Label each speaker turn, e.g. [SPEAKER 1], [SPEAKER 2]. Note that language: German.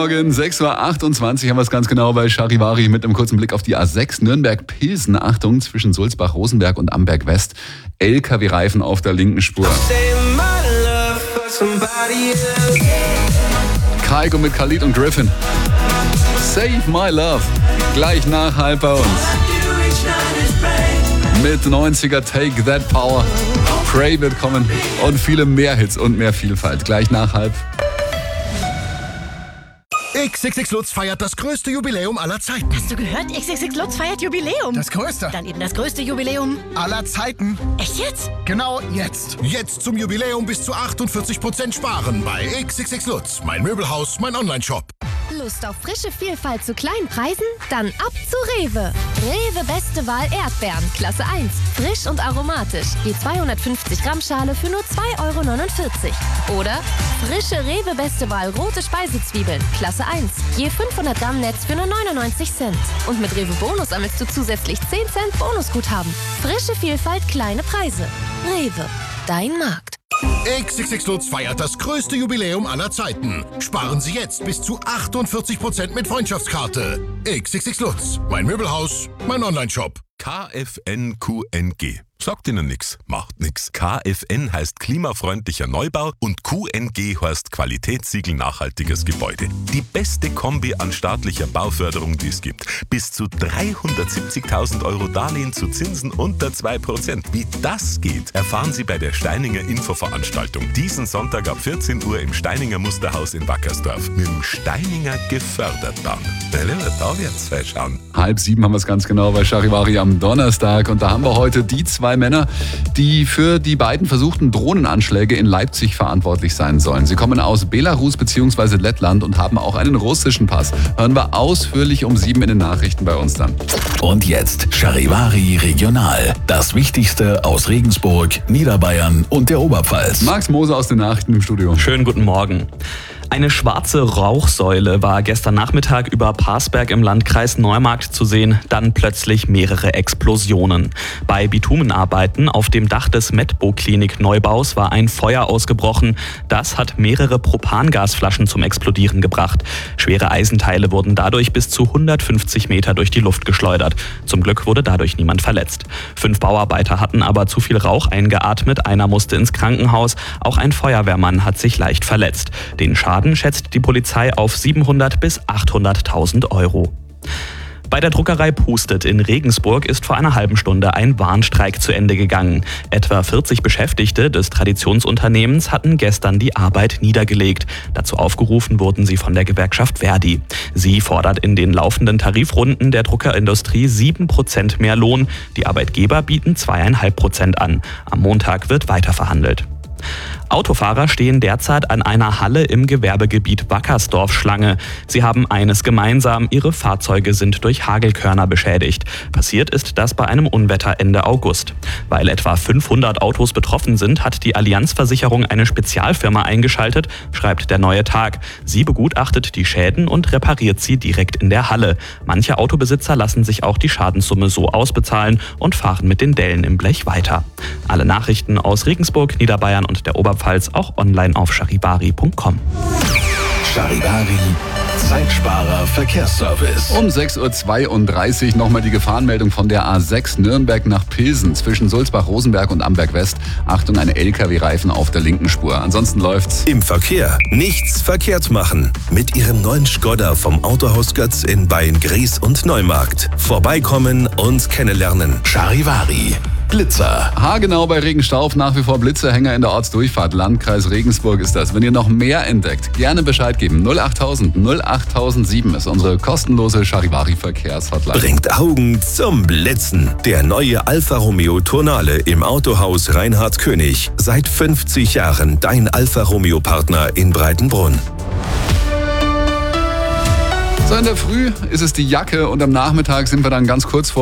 [SPEAKER 1] Morgen, 6.28 Uhr haben wir es ganz genau bei Charivari mit einem kurzen Blick auf die A6 Nürnberg-Pilsen. Achtung, zwischen Sulzbach-Rosenberg und Amberg-West. LKW-Reifen auf der linken Spur. Kygo mit Khalid und Griffin. Save My Love. Gleich nach halb bei uns. Mit 90er Take That Power. Pray wird kommen und viele mehr Hits und mehr Vielfalt. Gleich nach halb.
[SPEAKER 2] XXX Lutz feiert das größte Jubiläum aller Zeiten.
[SPEAKER 3] Hast du gehört? XXX Lutz feiert Jubiläum.
[SPEAKER 2] Das größte.
[SPEAKER 3] Dann eben das größte Jubiläum
[SPEAKER 2] Aller Zeiten.
[SPEAKER 3] Echt jetzt?
[SPEAKER 2] Genau jetzt. Jetzt zum Jubiläum bis zu 48% sparen bei XXX Lutz. Mein Möbelhaus, mein Onlineshop.
[SPEAKER 4] Lust auf frische Vielfalt zu kleinen Preisen? Dann ab zu Rewe. Rewe Beste Wahl Erdbeeren, Klasse 1. Frisch und aromatisch. Je 250 Gramm Schale für nur 2,49 €. Oder frische Rewe Beste Wahl rote Speisezwiebeln, Klasse 1. Je 500 Gramm Netz für nur 99 Cent. Und mit Rewe Bonus sammelst du zusätzlich 10 Cent Bonusguthaben. Frische Vielfalt, kleine Preise. Rewe, dein Markt.
[SPEAKER 2] XXX Lutz feiert das größte Jubiläum aller Zeiten. Sparen Sie jetzt bis zu 48% mit Freundschaftskarte. XXX Lutz. Mein Möbelhaus, mein Onlineshop.
[SPEAKER 5] KFN-QNG. Sagt Ihnen nix, macht nix. KFN heißt klimafreundlicher Neubau und QNG heißt Qualitätssiegel nachhaltiges Gebäude. Die beste Kombi an staatlicher Bauförderung, die es gibt. Bis zu 370.000 € Darlehen zu Zinsen unter 2%. Wie das geht, erfahren Sie bei der Steininger Infoveranstaltung. Diesen Sonntag ab 14 Uhr im Steininger Musterhaus in Wackersdorf. Mit dem Steininger gefördert dann. Da wird's schauen.
[SPEAKER 1] 6:30 haben wir es ganz genau bei Charivari am Donnerstag. Und da haben wir heute die zwei Männer, die für die beiden versuchten Drohnenanschläge in Leipzig verantwortlich sein sollen. Sie kommen aus Belarus bzw. Lettland und haben auch einen russischen Pass. Hören wir ausführlich um 7 in den Nachrichten bei uns dann.
[SPEAKER 6] Und jetzt Charivari Regional. Das Wichtigste aus Regensburg, Niederbayern und der Oberpfalz.
[SPEAKER 1] Max Moser aus den Nachrichten im Studio.
[SPEAKER 7] Schönen guten Morgen. Eine schwarze Rauchsäule war gestern Nachmittag über Parsberg im Landkreis Neumarkt zu sehen, dann plötzlich mehrere Explosionen. Bei Bitumenarbeiten auf dem Dach des Medbo-Klinik-Neubaus war ein Feuer ausgebrochen. Das hat mehrere Propangasflaschen zum Explodieren gebracht. Schwere Eisenteile wurden dadurch bis zu 150 Meter durch die Luft geschleudert. Zum Glück wurde dadurch niemand verletzt. 5 Bauarbeiter hatten aber zu viel Rauch eingeatmet, einer musste ins Krankenhaus. Auch ein Feuerwehrmann hat sich leicht verletzt. Den Schaden schätzt die Polizei auf 700.000 bis 800.000 €. Bei der Druckerei Pustet in Regensburg ist vor einer halben Stunde ein Warnstreik zu Ende gegangen. Etwa 40 Beschäftigte des Traditionsunternehmens hatten gestern die Arbeit niedergelegt. Dazu aufgerufen wurden sie von der Gewerkschaft Verdi. Sie fordert in den laufenden Tarifrunden der Druckerindustrie 7% mehr Lohn. Die Arbeitgeber bieten 2,5% an. Am Montag wird weiter verhandelt. Autofahrer stehen derzeit an einer Halle im Gewerbegebiet Wackersdorf Schlange. Sie haben eines gemeinsam, ihre Fahrzeuge sind durch Hagelkörner beschädigt. Passiert ist das bei einem Unwetter Ende August. Weil etwa 500 Autos betroffen sind, hat die Allianz-Versicherung eine Spezialfirma eingeschaltet, schreibt der Neue Tag. Sie begutachtet die Schäden und repariert sie direkt in der Halle. Manche Autobesitzer lassen sich auch die Schadenssumme so ausbezahlen und fahren mit den Dellen im Blech weiter. Alle Nachrichten aus Regensburg, Niederbayern und der Oberpfalz auch online auf charivari.com.
[SPEAKER 6] Charivari, Zeitsparer Verkehrsservice.
[SPEAKER 1] Um 6.32 Uhr nochmal die Gefahrenmeldung von der A6 Nürnberg nach Pilsen zwischen Sulzbach-Rosenberg und Amberg-West. Achtung, eine LKW-Reifen auf der linken Spur. Ansonsten läuft's.
[SPEAKER 8] Im Verkehr nichts verkehrt machen. Mit Ihrem neuen Skoda vom Autohaus Götz in Beyen-Gries und Neumarkt. Vorbeikommen und kennenlernen.
[SPEAKER 6] Charivari, Blitzer.
[SPEAKER 1] Haargenau bei Regenstauf, nach wie vor Blitzerhänger in der Ortsdurchfahrt. Landkreis Regensburg ist das. Wenn ihr noch mehr entdeckt, gerne Bescheid geben. 08000 08007 ist unsere kostenlose Charivari-Verkehrshotline.
[SPEAKER 8] Bringt Augen zum Blitzen. Der neue Alfa Romeo Tonale im Autohaus Reinhard König. Seit 50 Jahren dein Alfa Romeo Partner in Breitenbrunn.
[SPEAKER 1] So, in der Früh ist es die Jacke und am Nachmittag sind wir dann ganz kurz vor